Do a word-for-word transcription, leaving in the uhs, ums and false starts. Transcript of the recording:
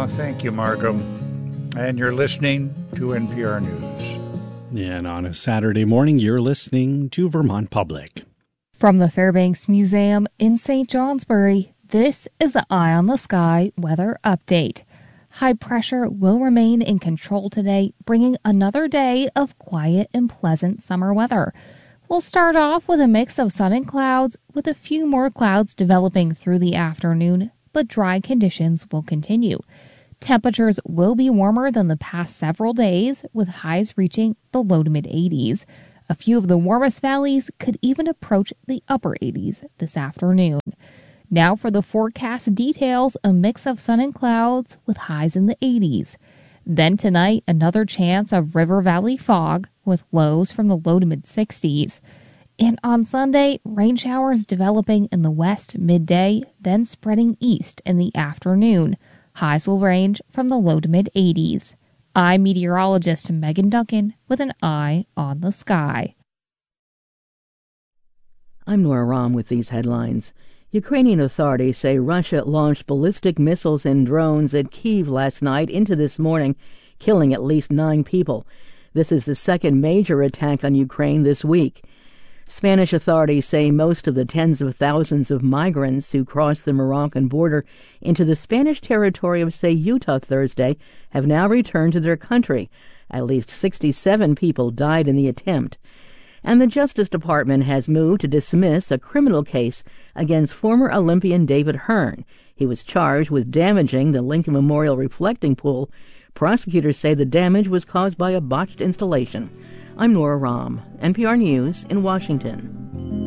Oh, thank you, Markham. And you're listening to N P R News. And on a Saturday morning, you're listening to Vermont Public. From the Fairbanks Museum in Saint Johnsbury, this is the Eye on the Sky weather update. High pressure will remain in control today, bringing another day of quiet and pleasant summer weather. We'll start off with a mix of sun and clouds, with a few more clouds developing through the afternoon, but dry conditions will continue. Temperatures will be warmer than the past several days, with highs reaching the low to mid eighties. A few of the warmest valleys could even approach the upper eighties this afternoon. Now for the forecast details, a mix of sun and clouds with highs in the eighties. Then tonight, another chance of river valley fog with lows from the low to mid sixties. And on Sunday, rain showers developing in the west midday, then spreading east in the afternoon. Highs will range from the low to mid eighties. I'm meteorologist Megan Duncan with an eye on the sky. I'm Nora Rahm with these headlines. Ukrainian authorities say Russia launched ballistic missiles and drones at Kyiv last night into this morning, killing at least nine people. This is the second major attack on Ukraine this week. Spanish authorities say most of the tens of thousands of migrants who crossed the Moroccan border into the Spanish territory of Ceuta Thursday have now returned to their country. At least sixty-seven people died in the attempt. And the Justice Department has moved to dismiss a criminal case against former Olympian David Hearn. He was charged with damaging the Lincoln Memorial reflecting pool. Prosecutors say the damage was caused by a botched installation. I'm Nora Rahm, N P R News in Washington.